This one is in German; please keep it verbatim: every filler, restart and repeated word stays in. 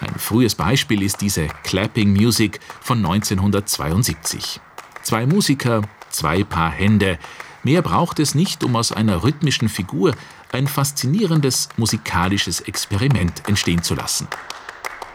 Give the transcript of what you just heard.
Ein frühes Beispiel ist diese Clapping Music von neunzehnhundertzweiundsiebzig. Zwei Musiker, zwei Paar Hände. Mehr braucht es nicht, um aus einer rhythmischen Figur ein faszinierendes musikalisches Experiment entstehen zu lassen.